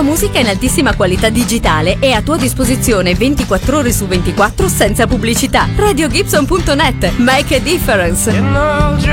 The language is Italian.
tua musica in altissima qualità digitale e a tua disposizione 24 ore su 24 senza pubblicità. RadioGibson.net. Make a difference.